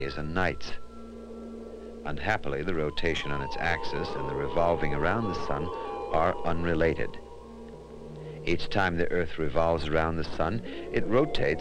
days and nights. Unhappily, the rotation on its axis and the revolving around the sun are unrelated. Each time the Earth revolves around the sun, it rotates